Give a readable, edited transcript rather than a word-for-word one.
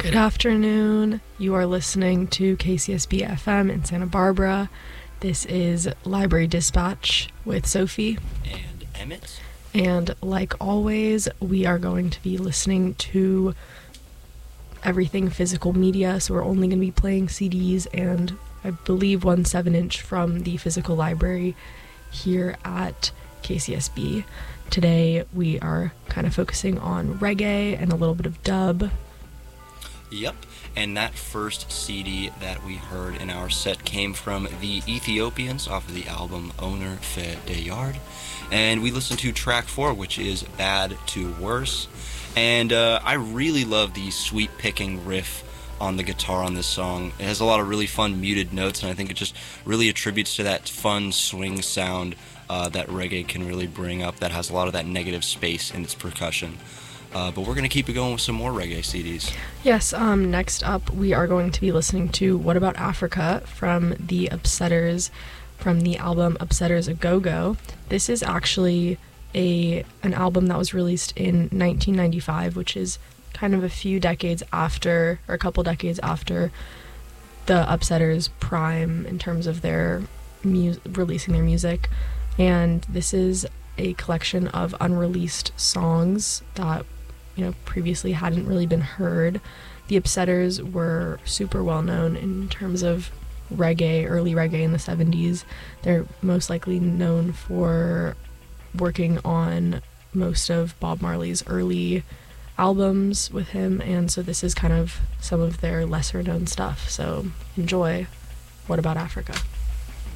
Good afternoon. You are listening to KCSB FM in Santa Barbara. This is Library Dispatch with Sophie and Emmett. And like always, we are going to be listening to everything physical media, so we're only going to be playing CDs and I believe 1 7-inch from the physical library here at KCSB. Today we are kind of focusing on reggae and a little bit of dub. Yep, and that first CD that we heard in our set came from the Ethiopians off of the album Owner Fe de Yard. And we listened to track 4, which is Bad to Worse. And I really love the sweet picking riff on the guitar on this song. It has a lot of really fun muted notes, and I think it just really attributes to that fun swing sound that reggae can really bring up, that has a lot of that negative space in its percussion. But we're going to keep it going with some more reggae CDs. Yes, next up we are going to be listening to What About Africa from the Upsetters, from the album Upsetters A Go-Go. This is actually an album that was released in 1995, which is kind of a few decades after, or a couple decades after, the Upsetters' prime in terms of their releasing their music. And this is a collection of unreleased songs that previously hadn't really been heard. The Upsetters were super well known in terms of reggae, early reggae in the 70s. They're most likely known for working on most of Bob Marley's early albums with him, and so this is kind of some of their lesser known stuff. So enjoy What About Africa?